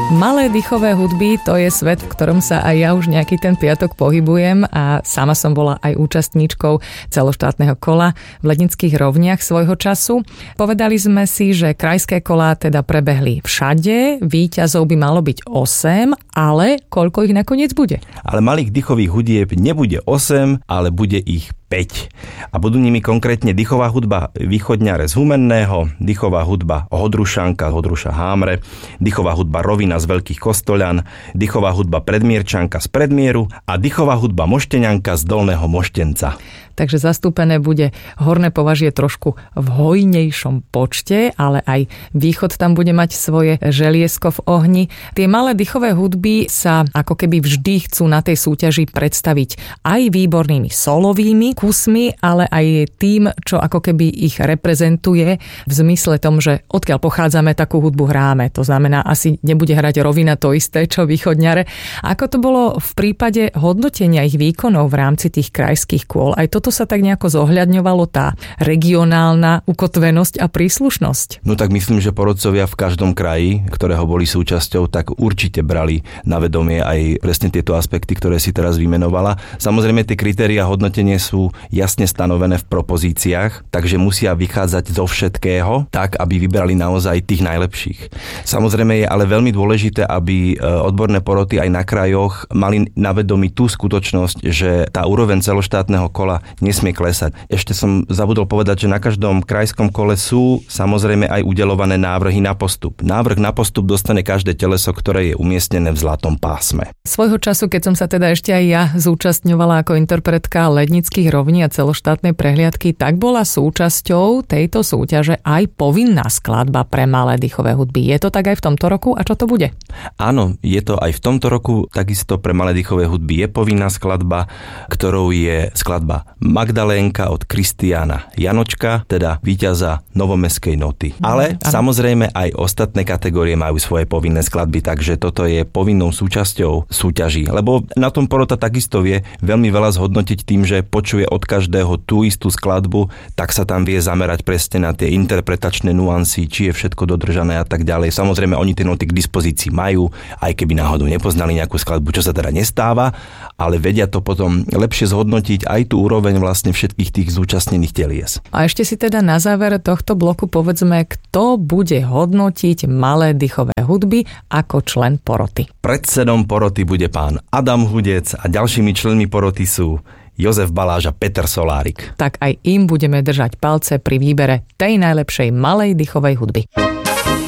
Malé dýchové hudby, to je svet, v ktorom sa aj ja už nejaký ten piatok pohybujem a sama som bola aj účastníčkou celoštátneho kola v Lednických rovniach svojho času. Povedali sme si, že krajské kolá teda prebehli všade, víťazov by malo byť 8, ale koľko ich nakoniec bude? Ale malých dýchových hudieb nebude 8, ale bude ich 5. A budú nimi konkrétne dýchová hudba Východňare z Humenného, dýchová hudba Hodrušanka z Hodruša Hámre, dýchová hudba Rovina z Veľkých Kostoľan, dýchová hudba Predmierčanka z Predmieru a dýchová hudba Mošteňanka z Dolného Moštenca. Takže zastúpené bude Horné Považie trošku v hojnejšom počte, ale aj Východ tam bude mať svoje želiesko v ohni. Tie malé dýchové hudby sa ako keby vždy chcú na tej súťaži predstaviť aj výbornými solovými kusmi, ale aj tým, čo ako keby ich reprezentuje v zmysle tom, že odkiaľ pochádzame, takú hudbu hráme. To znamená, asi nebude hrať Rovina to isté, čo Východňare. Ako to bolo v prípade hodnotenia ich výkonov v rámci tých krajských kôl? Aj toto sa tak nejako zohľadňovalo, tá regionálna ukotvenosť a príslušnosť? No tak myslím, že porodcovia v každom kraji, ktorého boli súčasťou, tak určite brali na vedomie aj presne tieto aspekty, ktoré si teraz vymenovala. Samozrejme, tie kritériá hodnotenia sú jasne stanovené v propozíciách, takže musia vychádzať zo všetkého tak, aby vybrali naozaj tých najlepších. Samozrejme je ale veľmi dôležité, aby odborné poroty aj na krajoch mali na vedomí tú skutočnosť, že tá úroveň celoštátneho kola nesmie klesať. Ešte som zabudol povedať, že na každom krajskom kole sú samozrejme aj udeľované návrhy na postup. Návrh na postup dostane každé teleso, ktoré je umiestnené v zlatom pásme. Svojho času, keď som sa teda ešte aj ja zúčastňovala ako interpretka Lednických rovní a celoštátnej prehliadky, tak bola súčasťou tejto súťaže aj povinná skladba pre malé dýchové hudby. Je to tak aj v tomto roku a čo to bude? Áno, je to aj v tomto roku, takisto pre malé dýchové hudby je povinná skladba, ktorou je skladba Magdalénka od Kristiána Janočka, teda víťaza Novomestskej noty. Ale samozrejme aj ostatné kategórie majú svoje povinné skladby, takže toto je povinnou súčasťou súťaží. Lebo na tom porota takisto vie veľmi veľa zhodnotiť tým, že počuje od každého tú istú skladbu, tak sa tam vie zamerať presne na tie interpretačné nuancy, či je všetko dodržané a tak ďalej. Samozrejme, oni tie noty k dispozícii majú, aj keby náhodou nepoznali nejakú skladbu, čo sa teda nestáva, ale vedia to potom lepšie zhodnotiť aj tú úroveň vlastne všetkých tých zúčastnených telies. A ešte si teda na záver tohto bloku povedzme, kto bude hodnotiť malé dýchové hudby ako člen poroty. Predsedom poroty bude pán Adam Hudec a ďalšími členmi poroty sú Jozef Baláž a Peter Solárik. Tak aj im budeme držať palce pri výbere tej najlepšej malej dýchovej hudby.